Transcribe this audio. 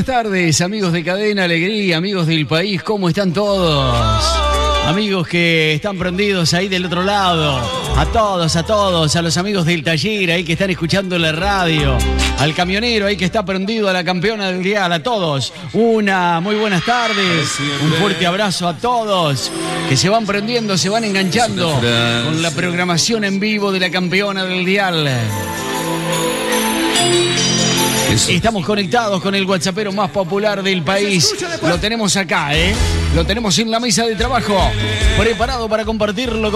buenas tardes, amigos de Cadena Alegría, amigos del país, ¿cómo están todos? Amigos que están prendidos ahí del otro lado, a todos, a los amigos del taller ahí que están escuchando la radio, al camionero ahí que está prendido a la campeona del dial, a todos, una muy buenas tardes, un fuerte abrazo a todos que se van prendiendo, se van enganchando con la programación en vivo de la campeona del dial. Estamos conectados con el WhatsAppero más popular del país. Lo tenemos acá, Lo tenemos en la mesa de trabajo, preparado para compartirlo